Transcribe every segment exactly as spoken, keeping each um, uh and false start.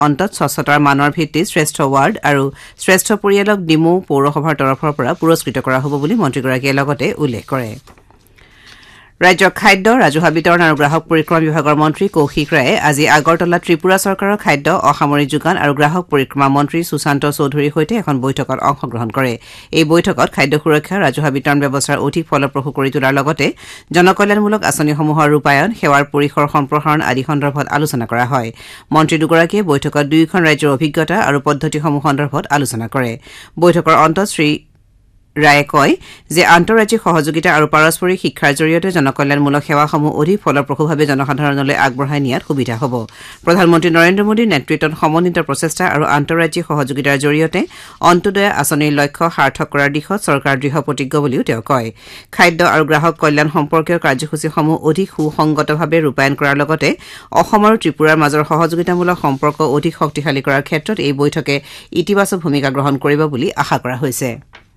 অন্তত স্বচ্ছতাৰ মানৰ ভিত্তিত শ্ৰেষ্ঠ ৱাৰ্ড আৰু শ্ৰেষ্ঠ পৰিয়ালক ডিমৌ পৌৰসভাৰ তৰফৰ পৰা পুৰস্কৃত কৰা হ'ব বুলি মন্ত্ৰীগৰাকীয়ে লগতে উল্লেখ কৰে। ৰাজ্যৰ খাদ্য ৰাজহুৱা বিতৰণ আৰু গ্ৰাহক পৰিক্ৰমা বিভাগৰ মন্ত্ৰী কৌশিক ৰায়ে আজি আগৰতলাত ত্ৰিপুৰা চৰকাৰৰ খাদ্য অসামৰিক যোগান আৰু গ্ৰাহক পৰিক্ৰমা মন্ত্ৰী সুশান্ত চৌধুৰীৰ সৈতে এখন বৈঠকত অংশগ্ৰহণ কৰে। এই বৈঠকত খাদ্য সুৰক্ষা ৰাজহুৱা বিতৰণ ব্যৱস্থাৰ অধিক ফলপ্ৰসূ কৰি তোলাৰ লগতে জনকল্যাণমূলক আঁচনিসমূহৰ ৰূপায়ণ সেৱাৰ পৰিসৰ সম্প্ৰসাৰণ আদি সন্দৰ্ভত আলোচনা কৰা হয়। মন্ত্ৰী দুগৰাকীয়ে বৈঠকত দুয়োখন ৰাজ্যৰ অভিজ্ঞতা আৰু পদ্ধতিসমূহ সন্দৰ্ভত আলোচনা কৰে। বৈঠকৰ অন্তত শ্ৰী ৰায়ে কয় যে আন্তঃৰাজ্যিক সহযোগিতা আৰু পাৰস্পৰিক শিক্ষাৰ জৰিয়তে জনকল্যাণমূলক সেৱাসমূহ অধিক ফলপ্ৰসূভাৱে জনসাধাৰণলৈ আগবঢ়াই নিয়াত সুবিধা হ'ব। প্ৰধানমন্ত্ৰী নৰেন্দ্ৰ মোদীৰ নেতৃত্বত সমন্বিত প্ৰচেষ্টা আৰু আন্তঃৰাজ্যিক সহযোগিতাৰ জৰিয়তে অন্ত্যোদয় আঁচনিৰ লক্ষ্য সাৰ্থক কৰাৰ দিশত চৰকাৰ দৃঢ় প্ৰতিজ্ঞ বুলিও তেওঁ কয়। খাদ্য আৰু গ্ৰাহক কল্যাণ সম্পৰ্কীয় কাৰ্যসূচীসমূহ অধিক সুসংগতভাৱে ৰূপায়ণ কৰাৰ লগতে অসম আৰু ত্ৰিপুৰাৰ মাজৰ সহযোগিতামূলক সম্পৰ্ক অধিক শক্তিশালী কৰাৰ ক্ষেত্ৰত এই বৈঠকে ইতিবাচক ভূমিকা গ্ৰহণ কৰিব বুলি আশা কৰা হৈছে।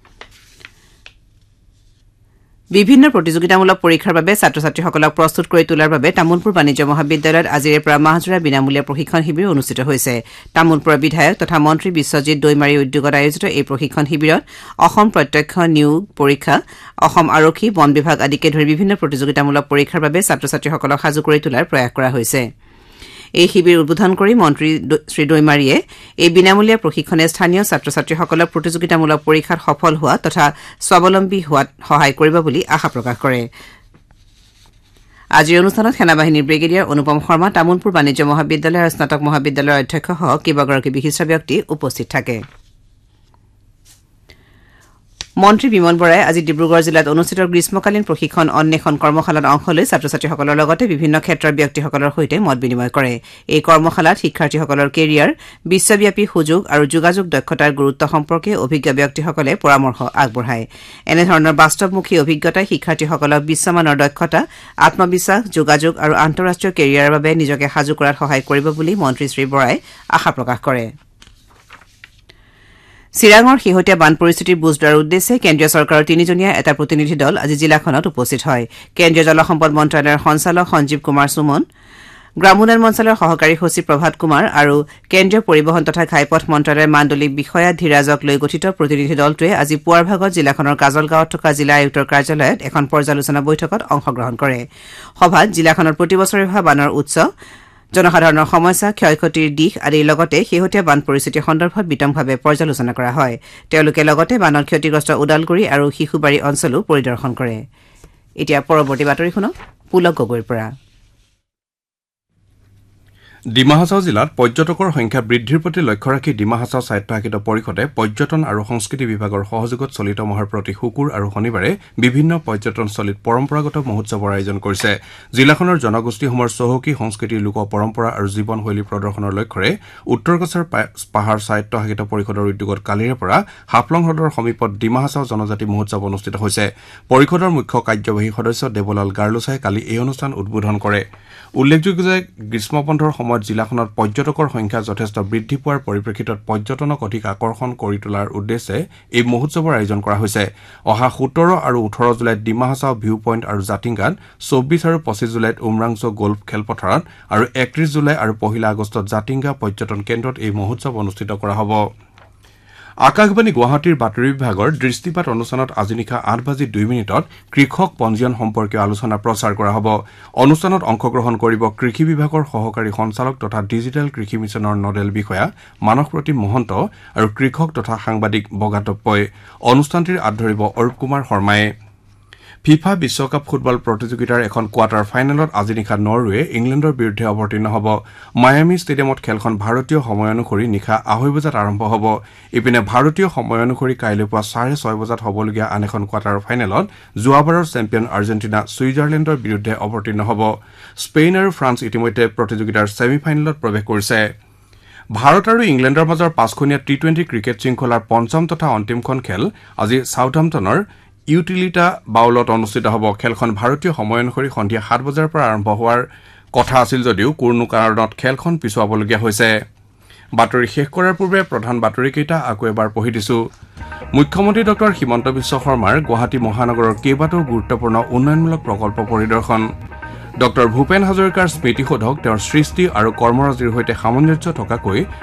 বিভিন্ন প্ৰতিযোগিতামূলক পৰীক্ষাৰ বাবে ছাত্ৰ ছাত্ৰীসকলক প্ৰস্তুত কৰি তোলাৰ বাবে তামুলপুৰ বাণিজ্য মহাবিদ্যালয়ত আজিৰে পৰা মাহজোৰা বিনামূলীয়া প্ৰশিক্ষণ শিবিৰ অনুষ্ঠিত হৈছে। তামুলপুৰৰ বিধায়ক তথা মন্ত্ৰী বিশ্বজিৎ দৈমাৰী উদ্যোগত আয়োজিত এই প্ৰশিক্ষণ শিবিৰত অসম প্ৰত্যক্ষ নিয়োগ পৰীক্ষা, অসম আৰক্ষী, বন বিভাগ আদিকে ধৰি বিভিন্ন প্ৰতিযোগিতামূলক পৰীক্ষাৰ বাবে ছাত্ৰ ছাত্ৰীসকলক সাজু কৰি তোলাৰ প্ৰয়াস কৰা হৈছে। এই শিবিৰ উদ্বোধন কৰি মন্ত্ৰী শ্ৰী দৈমাৰীয়ে এই বিনামূলীয়া প্ৰশিক্ষণে স্থানীয় ছাত্ৰ ছাত্ৰীসকলক প্ৰতিযোগিতামূলক পৰীক্ষাত সফল হোৱা তথা স্বাৱলম্বী হোৱাত সহায় কৰিব বুলি আশা প্ৰকাশ কৰে। আজিৰ অনুষ্ঠানত সেনাবাহিনীৰ ব্ৰিগেডিয়াৰ অনুপম শৰ্মা, তামুলপুৰ বাণিজ্য মহাবিদ্যালয় আৰু স্নাতক মহাবিদ্যালয়ৰ অধ্যক্ষসহ কেইবাগৰাকী বিশিষ্ট ব্যক্তি উপস্থিত থাকে। মন্ত্ৰী বিমল বৰাই আজি ডিব্ৰুগড় জিলাত অনুষ্ঠিত গ্ৰীষ্মকালীন প্ৰশিক্ষণ অন্বেষণ কৰ্মশালাত অংশ লৈ ছাত্ৰ ছাত্ৰীসকলৰ লগতে বিভিন্ন ক্ষেত্ৰৰ ব্যক্তিসকলৰ সৈতে মত বিনিময় কৰে। এই কৰ্মশালাত শিক্ষাৰ্থীসকলৰ কেৰিয়াৰ, বিশ্বব্যাপী সুযোগ আৰু যোগাযোগ দক্ষতাৰ গুৰুত্ব সম্পৰ্কে অভিজ্ঞ ব্যক্তিসকলে পৰামৰ্শ আগবঢ়ায়। এনেধৰণৰ বাস্তৱমুখী অভিজ্ঞতাই শিক্ষাৰ্থীসকলক বিশ্বমানৰ দক্ষতা, আত্মবিশ্বাস, যোগাযোগ আৰু আন্তঃৰাষ্ট্ৰীয় কেৰিয়াৰৰ বাবে নিজকে সাজু কৰাত সহায় কৰিব বুলি মন্ত্ৰী শ্ৰী বৰাই আশা প্ৰকাশ কৰে। চিৰাঙৰ শেহতীয়া বান পৰিস্থিতিৰ বুজ লোৱাৰ উদ্দেশ্যে কেন্দ্ৰীয় চৰকাৰৰ তিনিজনীয়া এটা প্ৰতিনিধি দল আজি জিলাখনত উপস্থিত হয়। কেন্দ্ৰীয় জলসম্পদ মন্ত্ৰালয়ৰ সঞ্চালক সঞ্জীৱ কুমাৰ সুমন, গ্ৰামোন্নয়ন মন্ত্ৰালয়ৰ সহকাৰী সচিব প্ৰভাত কুমাৰ আৰু কেন্দ্ৰীয় পৰিবহণ তথা ঘাইপথ মন্ত্ৰালয়ৰ মাণ্ডলিক বিষয়া ধীৰাজক লৈ গঠিত প্ৰতিনিধি দলটোৱে আজি পুৱাৰ ভাগত জিলাখনৰ কাজলগাঁৱত থকা জিলা আয়ুক্তৰ কাৰ্যালয়ত এখন পৰ্যালোচনা বৈঠকত অংশগ্ৰহণ কৰে। সভাত জিলাখনত প্ৰতিবছৰে হোৱা বানৰ উৎস, জনসাধাৰণৰ সমস্যা, ক্ষয় ক্ষতিৰ দিশ আদিৰ লগতে শেহতীয়া বান পৰিস্থিতি সন্দৰ্ভত বিতংভাৱে পৰ্যালোচনা কৰা হয়। তেওঁলোকে লগতে বানত ক্ষতিগ্ৰস্ত ওদালগুৰি আৰু শিশুবাৰী অঞ্চলো পৰিদৰ্শন কৰে। এতিয়া পৰৱৰ্তী বাতৰি শুনক পুলক গগৈৰ পৰা। ডিমা হাছাও জিলাত পৰ্যটকৰ সংখ্যা বৃদ্ধিৰ প্ৰতি লক্ষ্য ৰাখি ডিমা হাছাও স্বায়ত্তশাসিত পৰিষদে পৰ্যটন আৰু সংস্কৃতি বিভাগৰ সহযোগত চলিত মাহৰ প্ৰতি শুকুৰ আৰু শনিবাৰে বিভিন্ন পৰ্যটনস্থলীত পৰম্পৰাগত মহোৎসৱৰ আয়োজন কৰিছে। জিলাখনৰ জনগোষ্ঠীসমূহৰ চহকী সংস্কৃতিৰ লোক পৰম্পৰা আৰু জীৱনশৈলী প্ৰদৰ্শনৰ লক্ষ্যৰে উত্তৰ কাছাৰ পাহাৰ স্বায়ত্তশাসিত পৰিষদৰ উদ্যোগত কালিৰে পৰা হাফলং হ্ৰদৰ সমীপত ডিমা হাছাও জনজাতি মহোৎসৱ অনুষ্ঠিত হৈছে। পৰিষদৰ মুখ্য কাৰ্যবাহী সদস্য দেৱলাল গাৰ্লোচাই কালি এই অনুষ্ঠান উদ্বোধন কৰে। উল্লেখযোগ্য যে গ্ৰীষ্ম বন্ধৰ সময়ত জিলাখনত পৰ্যটকৰ সংখ্যা যথেষ্ট বৃদ্ধি পোৱাৰ পৰিপ্ৰেক্ষিতত পৰ্যটনক অধিক আকৰ্ষণ কৰি তোলাৰ উদ্দেশ্যে এই মহোৎসৱৰ আয়োজন কৰা হৈছে। অহা সোতৰ আৰু ওঠৰ জুলাইত ডিমা হাছাও ভিউ পইণ্ট আৰু জাতিংগাত, চৌব্বিছ আৰু পঁচিছ জুলাইত উমৰাংচৌ গল্ফ খেলপথাৰত আৰু একত্ৰিছ জুলাই আৰু পহিলা আগষ্টত জাতিংগা পৰ্যটন কেন্দ্ৰত এই মহোৎসৱ অনুষ্ঠিত কৰা হ'ব। আকাশবাণী গুৱাহাটীৰ বাতৰি বিভাগৰ দৃষ্টিপাত অনুষ্ঠানত আজি নিশা আঠ বাজি দুই মিনিটত কৃষক পঞ্জীয়ন সম্পৰ্কীয় আলোচনা প্ৰচাৰ কৰা হ'ব। অনুষ্ঠানত অংশগ্ৰহণ কৰিব কৃষি বিভাগৰ সহকাৰী সঞ্চালক তথা ডিজিটেল কৃষি মিছনৰ নডেল বিষয়া মানসপ্ৰতিম মহন্ত আৰু কৃষক তথা সাংবাদিক বগাটপ্পই। অনুষ্ঠানটিৰ আঁত ধৰিব অৰূপ কুমাৰ শৰ্মাই। ফিফা বিশ্বকাপ ফুটবল প্ৰতিযোগিতাৰ এখন কোৱাৰ্টাৰ ফাইনেলত আজি নিশা নৰৱে ইংলেণ্ডৰ বিৰুদ্ধে অৱতীৰ্ণ হ'ব। মায়ামি ষ্টেডিয়ামত খেলখন ভাৰতীয় সময় অনুসৰি নিশা আঢ়ৈ বজাত আৰম্ভ হ'ব। ইপিনে ভাৰতীয় সময় অনুসৰি কাইলৈ পুৱা চাৰে ছয় বজাত হ'বলগীয়া আন এখন কোৱাৰ্টাৰ ফাইনেলত যোৱাবাৰৰ চেম্পিয়ন আৰ্জেণ্টিনা ছুইজাৰলেণ্ডৰ বিৰুদ্ধে অৱতীৰ্ণ হ'ব। স্পেইন আৰু ফ্ৰান্স ইতিমধ্যে প্ৰতিযোগিতাৰ ছেমি ফাইনেলত প্ৰৱেশ কৰিছে। ভাৰত আৰু ইংলেণ্ডৰ মাজৰ পাঁচখনীয়া টি টুৱেণ্টি ক্ৰিকেট শৃংখলাৰ পঞ্চম তথা অন্তিমখন খেল আজি ছাউথহাম্পটনৰ ইউটিলিটা বাউলত অনুষ্ঠিত হ'ব। খেলখন ভাৰতীয় সময় অনুসৰি সন্ধিয়া সাত বজাৰ পৰা আৰম্ভ হোৱাৰ কথা আছিল যদিও কোনো কাৰণত খেলখন পিছুৱাবলগীয়া হৈছে। বাতৰি শেষ কৰাৰ পূৰ্বে প্ৰধান বাতৰিকেইটা আকৌ এবাৰ পঢ়ি দিছো। মুখ্যমন্ত্ৰী ডক্টৰ হিমন্ত বিশ্ব শৰ্মাৰ গুৱাহাটী মহানগৰৰ কেইবাটাও গুৰুত্বপূৰ্ণ উন্নয়নমূলক প্ৰকল্প পৰিদৰ্শন। ডঃ ভূপেন হাজৰিকাৰ স্মৃতিসৌধক তেওঁৰ সৃষ্টি আৰু কৰ্মৰাজিৰ সৈতে সামঞ্জস্য থকাকৈ